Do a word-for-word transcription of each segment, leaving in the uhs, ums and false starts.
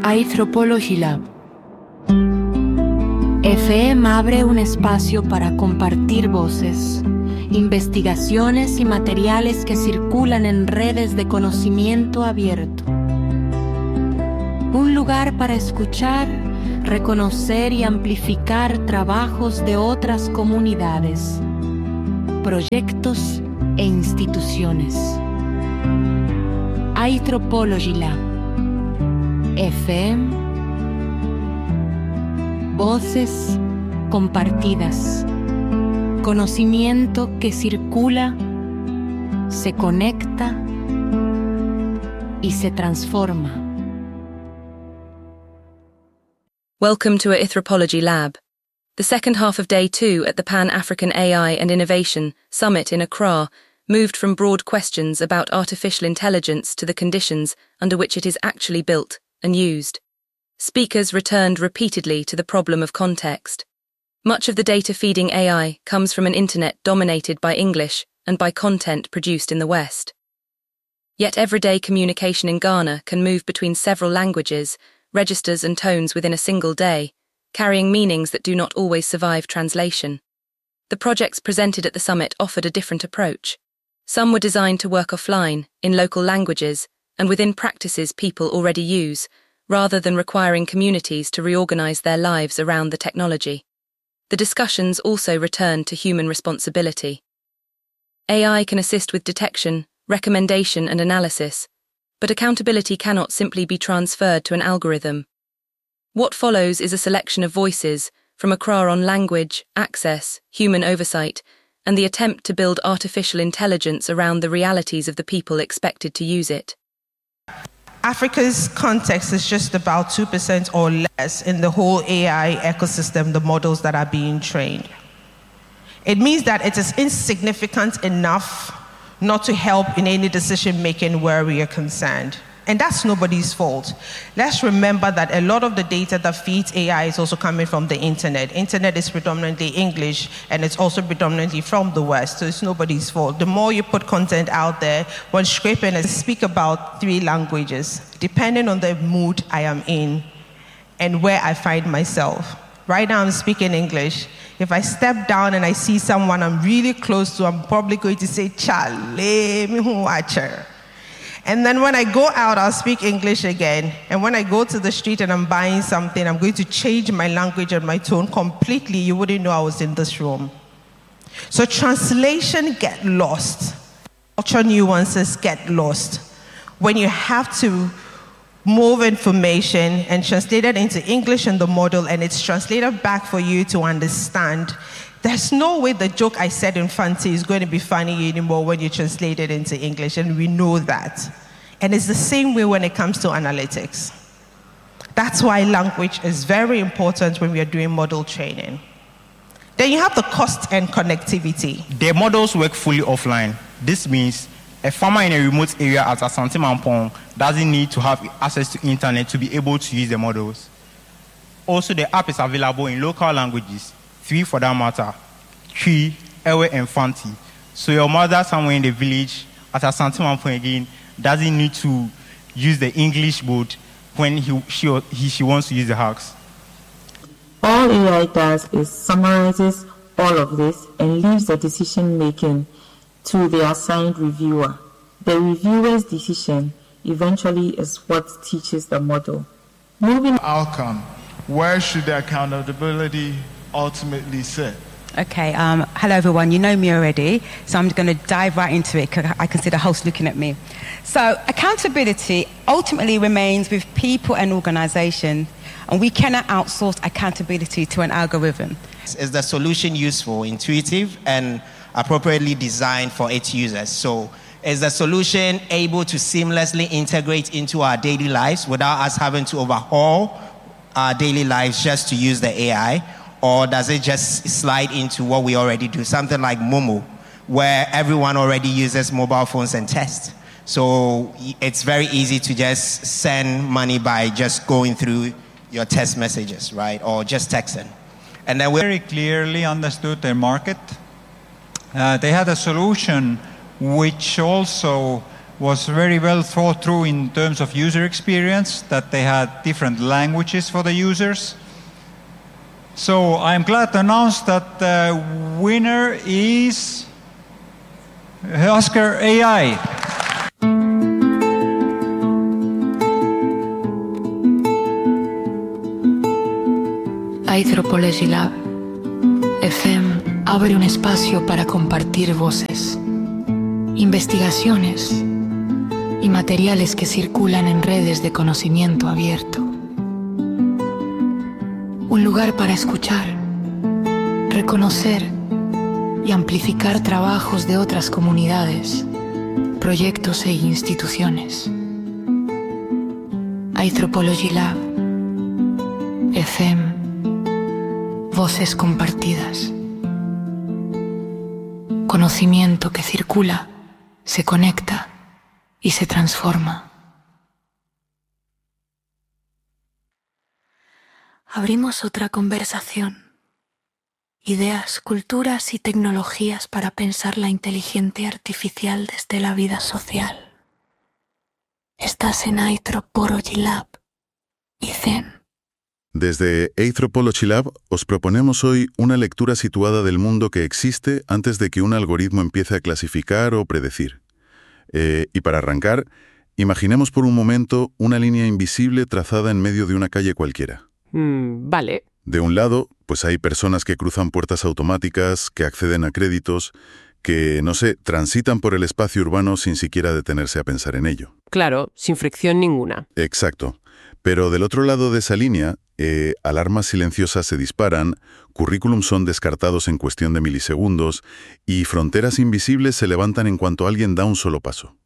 Anthropology Lab. F M abre un espacio para compartir voces, investigaciones y materiales que circulan en redes de conocimiento abierto. Un lugar para escuchar, reconocer y amplificar trabajos de otras comunidades, proyectos e instituciones. Anthropology Lab. F M. Voces compartidas. Conocimiento que circula, se conecta y se transforma. Welcome to Anthropology Lab, the second half of day two at the Pan-African A I and Innovation Summit in Accra moved from broad questions about artificial intelligence to the conditions under which it is actually built and used. Speakers returned repeatedly to the problem of context. Much of the data feeding A I comes from an internet dominated by English and by content produced in the West. Yet everyday communication in Ghana can move between several languages, registers and tones within a single day, carrying meanings that do not always survive translation. The projects presented at the summit offered a different approach. Some were designed to work offline, in local languages, and within practices people already use, rather than requiring communities to reorganize their lives around the technology. The discussions also returned to human responsibility. A I can assist with detection, recommendation and analysis, but accountability cannot simply be transferred to an algorithm. What follows is a selection of voices from Accra on language, access, human oversight, and the attempt to build artificial intelligence around the realities of the people expected to use it. Africa's context is just about two percent or less in the whole A I ecosystem, the models that are being trained. It means that it is insignificant enough not to help in any decision making where we are concerned. And that's nobody's fault. Let's remember that a lot of the data that feeds A I is also coming from the internet. Internet is predominantly English, and it's also predominantly from the West, so it's nobody's fault. The more you put content out there, when scraping, I speak about three languages, depending on the mood I am in and where I find myself. Right now I'm speaking English. If I step down and I see someone I'm really close to, I'm probably going to say, Chale, me hu watcher. And then when I go out, I'll speak English again. And when I go to the street and I'm buying something, I'm going to change my language and my tone completely. You wouldn't know I was in this room. So translation get lost. Cultural nuances get lost. When you have to move information and translate it into English in the model, and it's translated back for you to understand, there's no way the joke I said in Fanti is going to be funny anymore when you translate it into English, and we know that. And it's the same way when it comes to analytics. That's why language is very important when we are doing model training. Then you have the cost and connectivity. The models work fully offline. This means a farmer in a remote area at Asante Mampong doesn't need to have access to internet to be able to use the models. Also, the app is available in local languages, three for that matter, Twi, Ewe, and Fanti. So your mother somewhere in the village at Asante Mampong again doesn't need to use the English board when he, she, or he, she wants to use the hacks. All A I does is summarizes all of this and leaves the decision making to the assigned reviewer. The reviewer's decision eventually is what teaches the model. Moving outcome, where should the accountability ultimately sit? Okay, um, hello everyone, you know me already, so I'm going to dive right into it because I can see the host looking at me. So accountability ultimately remains with people and organizations, and we cannot outsource accountability to an algorithm. Is the solution useful, intuitive, and appropriately designed for its users? So is the solution able to seamlessly integrate into our daily lives without us having to overhaul our daily lives just to use the A I? Or does it just slide into what we already do? Something like Momo, where everyone already uses mobile phones and test. So it's very easy to just send money by just going through your text messages, right? Or just texting. And then we very clearly understood their market. Uh, they had a solution which also was very well thought through in terms of user experience, that they had different languages for the users. So I'm glad to announce that the winner is Oscar A I. Anthropology Lab F M abre un espacio para compartir voces, investigaciones y materiales que circulan en redes de conocimiento abierto. Un lugar para escuchar, reconocer y amplificar trabajos de otras comunidades, proyectos e instituciones. Anthropology Lab F M, voces compartidas. Conocimiento que circula, se conecta y se transforma. Abrimos otra conversación. Ideas, culturas y tecnologías para pensar la inteligencia artificial desde la vida social. Estás en Anthropology Lab y Zen. Desde Anthropology Lab os proponemos hoy una lectura situada del mundo que existe antes de que un algoritmo empiece a clasificar o predecir. Eh, y para arrancar, imaginemos por un momento una línea invisible trazada en medio de una calle cualquiera. Mm, vale. De un lado, pues hay personas que cruzan puertas automáticas, que acceden a créditos, que, no sé, transitan por el espacio urbano sin siquiera detenerse a pensar en ello. Claro, sin fricción ninguna. Exacto. Pero del otro lado de esa línea, eh, alarmas silenciosas se disparan, currículums son descartados en cuestión de milisegundos y fronteras invisibles se levantan en cuanto alguien da un solo paso.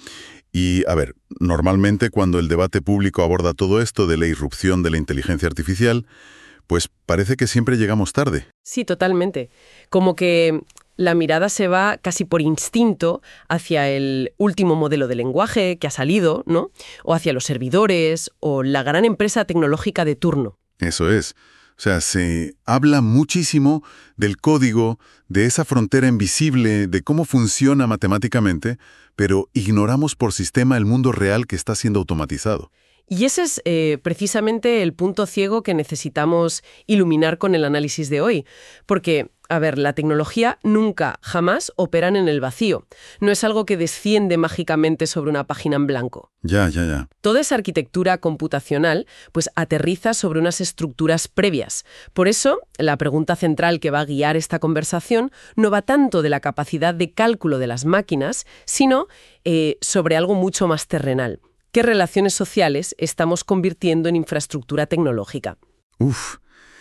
Y, a ver, normalmente cuando el debate público aborda todo esto de la irrupción de la inteligencia artificial, pues parece que siempre llegamos tarde. Sí, totalmente. Como que la mirada se va casi por instinto hacia el último modelo de lenguaje que ha salido, ¿no? O hacia los servidores o la gran empresa tecnológica de turno. Eso es. O sea, se habla muchísimo del código, de esa frontera invisible, de cómo funciona matemáticamente, pero ignoramos por sistema el mundo real que está siendo automatizado. Y ese es eh, precisamente el punto ciego que necesitamos iluminar con el análisis de hoy. Porque, a ver, la tecnología nunca, jamás operan en el vacío. No es algo que desciende mágicamente sobre una página en blanco. Ya, ya, ya. Toda esa arquitectura computacional pues aterriza sobre unas estructuras previas. Por eso, la pregunta central que va a guiar esta conversación no va tanto de la capacidad de cálculo de las máquinas, sino eh, sobre algo mucho más terrenal. ¿Qué relaciones sociales estamos convirtiendo en infraestructura tecnológica? Uf,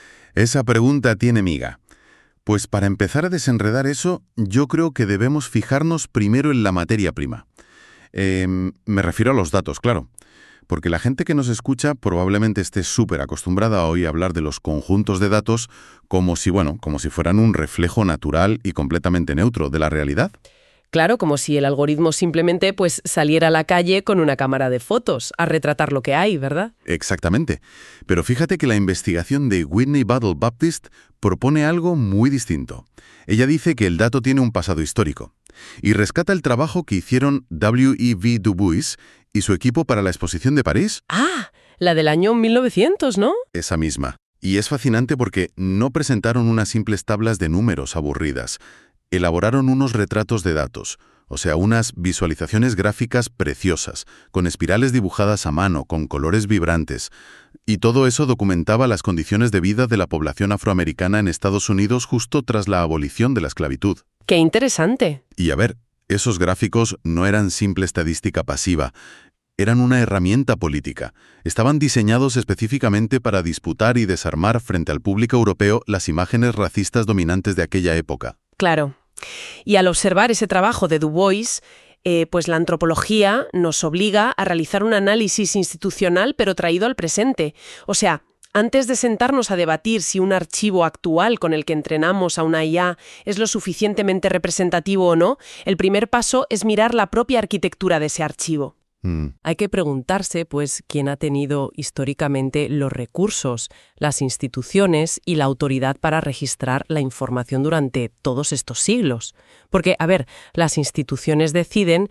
esa pregunta tiene miga. Pues para empezar a desenredar eso, yo creo que debemos fijarnos primero en la materia prima. Eh, me refiero a los datos, claro. Porque la gente que nos escucha probablemente esté súper acostumbrada a oír hablar de los conjuntos de datos como si, bueno, como si fueran un reflejo natural y completamente neutro de la realidad. Claro, como si el algoritmo simplemente pues, saliera a la calle con una cámara de fotos a retratar lo que hay, ¿verdad? Exactamente. Pero fíjate que la investigación de Whitney Battle Baptist propone algo muy distinto. Ella dice que el dato tiene un pasado histórico y rescata el trabajo que hicieron W E V Du Bois y su equipo para la exposición de París. Ah, la del año mil novecientos, ¿no? Esa misma. Y es fascinante porque no presentaron unas simples tablas de números aburridas. Elaboraron unos retratos de datos, o sea, unas visualizaciones gráficas preciosas, con espirales dibujadas a mano, con colores vibrantes. Y todo eso documentaba las condiciones de vida de la población afroamericana en Estados Unidos justo tras la abolición de la esclavitud. ¡Qué interesante! Y a ver, esos gráficos no eran simple estadística pasiva, eran una herramienta política. Estaban diseñados específicamente para disputar y desarmar frente al público europeo las imágenes racistas dominantes de aquella época. Claro. Y al observar ese trabajo de Du Bois, eh, pues la antropología nos obliga a realizar un análisis institucional pero traído al presente. O sea, antes de sentarnos a debatir si un archivo actual con el que entrenamos a una I A es lo suficientemente representativo o no, el primer paso es mirar la propia arquitectura de ese archivo. Mm. Hay que preguntarse, pues, quién ha tenido históricamente los recursos, las instituciones y la autoridad para registrar la información durante todos estos siglos. Porque, a ver, las instituciones deciden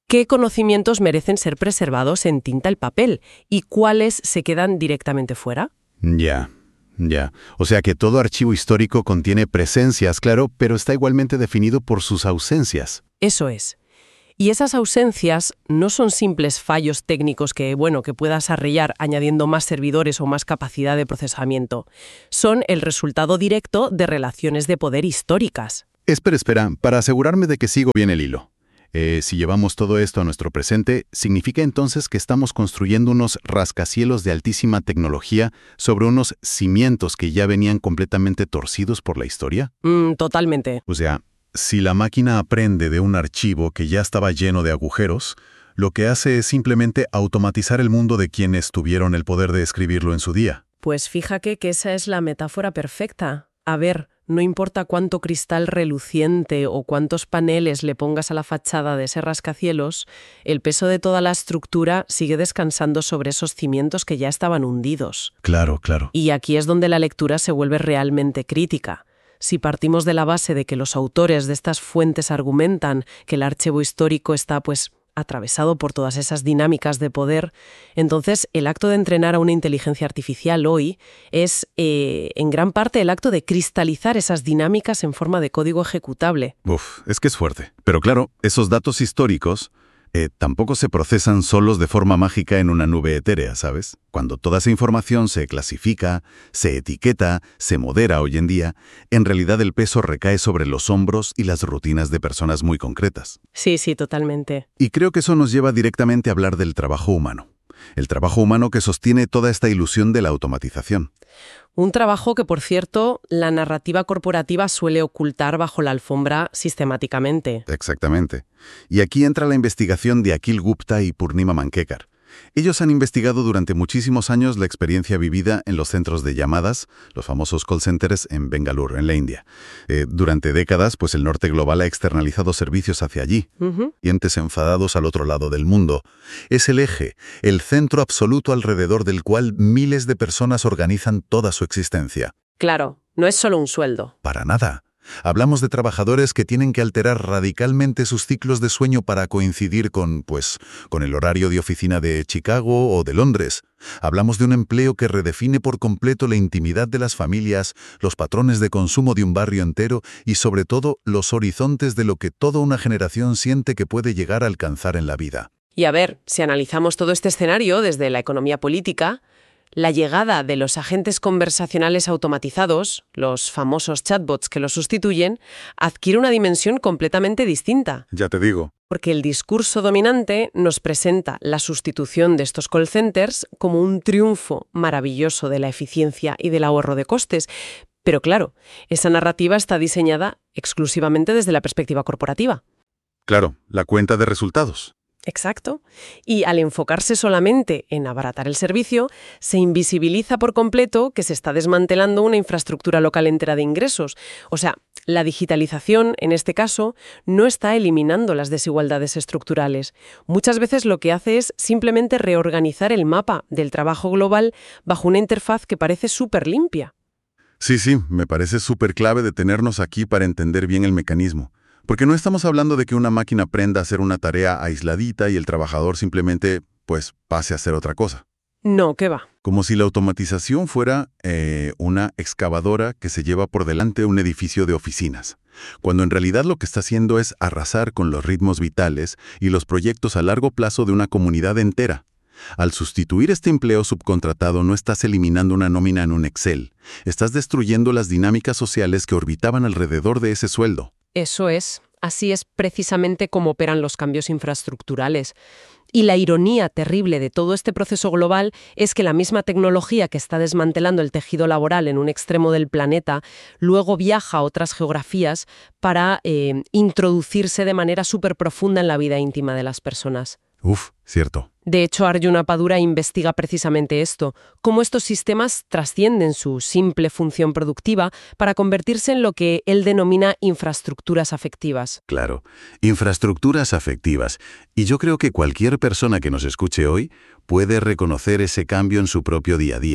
qué conocimientos merecen ser preservados en tinta y papel y cuáles se quedan directamente fuera. Ya, ya. O sea que todo archivo histórico contiene presencias, claro, pero está igualmente definido por sus ausencias. Eso es. Y esas ausencias no son simples fallos técnicos que, bueno, que puedas arreglar añadiendo más servidores o más capacidad de procesamiento. Son el resultado directo de relaciones de poder históricas. Espera, espera, para asegurarme de que sigo bien el hilo. Eh, si llevamos todo esto a nuestro presente, ¿significa entonces que estamos construyendo unos rascacielos de altísima tecnología sobre unos cimientos que ya venían completamente torcidos por la historia? Mm, totalmente. O sea, si la máquina aprende de un archivo que ya estaba lleno de agujeros, lo que hace es simplemente automatizar el mundo de quienes tuvieron el poder de escribirlo en su día. Pues fíjate que esa es la metáfora perfecta. A ver, no importa cuánto cristal reluciente o cuántos paneles le pongas a la fachada de ese rascacielos, el peso de toda la estructura sigue descansando sobre esos cimientos que ya estaban hundidos. Claro, claro. Y aquí es donde la lectura se vuelve realmente crítica. Si partimos de la base de que los autores de estas fuentes argumentan que el archivo histórico está, pues, atravesado por todas esas dinámicas de poder, entonces el acto de entrenar a una inteligencia artificial hoy es, eh, en gran parte, el acto de cristalizar esas dinámicas en forma de código ejecutable. Uf, es que es fuerte. Pero claro, esos datos históricos Eh, tampoco se procesan solos de forma mágica en una nube etérea, ¿sabes? Cuando toda esa información se clasifica, se etiqueta, se modera hoy en día, en realidad el peso recae sobre los hombros y las rutinas de personas muy concretas. Sí, sí, totalmente. Y creo que eso nos lleva directamente a hablar del trabajo humano. El trabajo humano que sostiene toda esta ilusión de la automatización. Un trabajo que, por cierto, la narrativa corporativa suele ocultar bajo la alfombra sistemáticamente. Exactamente. Y aquí entra la investigación de Akhil Gupta y Purnima Mankekar. Ellos han investigado durante muchísimos años la experiencia vivida en los centros de llamadas, los famosos call centers en Bengaluru, en la India. Eh, durante décadas, pues el norte global ha externalizado servicios hacia allí. Uh-huh. Clientes enfadados al otro lado del mundo. Es el eje, el centro absoluto alrededor del cual miles de personas organizan toda su existencia. Claro, no es solo un sueldo. Para nada. Hablamos de trabajadores que tienen que alterar radicalmente sus ciclos de sueño para coincidir con, pues, con el horario de oficina de Chicago o de Londres. Hablamos de un empleo que redefine por completo la intimidad de las familias, los patrones de consumo de un barrio entero y, sobre todo, los horizontes de lo que toda una generación siente que puede llegar a alcanzar en la vida. Y a ver, si analizamos todo este escenario desde la economía política, la llegada de los agentes conversacionales automatizados, los famosos chatbots que los sustituyen, adquiere una dimensión completamente distinta. Ya te digo. Porque el discurso dominante nos presenta la sustitución de estos call centers como un triunfo maravilloso de la eficiencia y del ahorro de costes. Pero claro, esa narrativa está diseñada exclusivamente desde la perspectiva corporativa. Claro, la cuenta de resultados. Exacto. Y al enfocarse solamente en abaratar el servicio, se invisibiliza por completo que se está desmantelando una infraestructura local entera de ingresos. O sea, la digitalización, en este caso, no está eliminando las desigualdades estructurales. Muchas veces lo que hace es simplemente reorganizar el mapa del trabajo global bajo una interfaz que parece súper limpia. Sí, sí, me parece súper clave detenernos aquí para entender bien el mecanismo. Porque no estamos hablando de que una máquina aprenda a hacer una tarea aisladita y el trabajador simplemente, pues, pase a hacer otra cosa. No, ¿qué va? Como si la automatización fuera eh, una excavadora que se lleva por delante un edificio de oficinas, cuando en realidad lo que está haciendo es arrasar con los ritmos vitales y los proyectos a largo plazo de una comunidad entera. Al sustituir este empleo subcontratado no estás eliminando una nómina en un Excel, estás destruyendo las dinámicas sociales que orbitaban alrededor de ese sueldo. Eso es. Así es precisamente como operan los cambios infraestructurales. Y la ironía terrible de todo este proceso global es que la misma tecnología que está desmantelando el tejido laboral en un extremo del planeta luego viaja a otras geografías para eh, introducirse de manera súper profunda en la vida íntima de las personas. Uf, cierto. De hecho, Arjuna Padura investiga precisamente esto, cómo estos sistemas trascienden su simple función productiva para convertirse en lo que él denomina infraestructuras afectivas. Claro, infraestructuras afectivas. Y yo creo que cualquier persona que nos escuche hoy puede reconocer ese cambio en su propio día a día.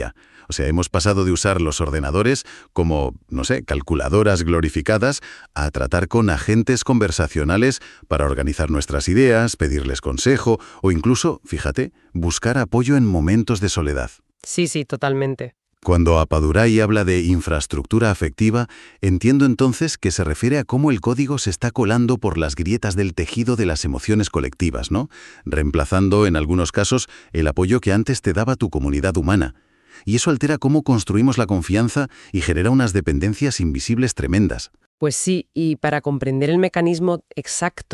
O sea, hemos pasado de usar los ordenadores como, no sé, calculadoras glorificadas a tratar con agentes conversacionales para organizar nuestras ideas, pedirles consejo o incluso, fíjate, buscar apoyo en momentos de soledad. Sí, sí, totalmente. Cuando Appadurai habla de infraestructura afectiva, entiendo entonces que se refiere a cómo el código se está colando por las grietas del tejido de las emociones colectivas, ¿no? Reemplazando, en algunos casos, el apoyo que antes te daba tu comunidad humana. Y eso altera cómo construimos la confianza y genera unas dependencias invisibles tremendas. Pues sí, y para comprender el mecanismo exacto